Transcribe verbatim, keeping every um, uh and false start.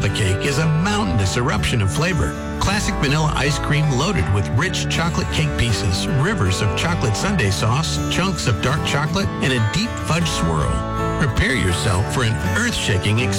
chocolate cake is a mountainous eruption of flavor. Classic vanilla ice cream loaded with rich chocolate cake pieces, rivers of chocolate sundae sauce, chunks of dark chocolate, and a deep fudge swirl. Prepare yourself for an earth-shaking experience.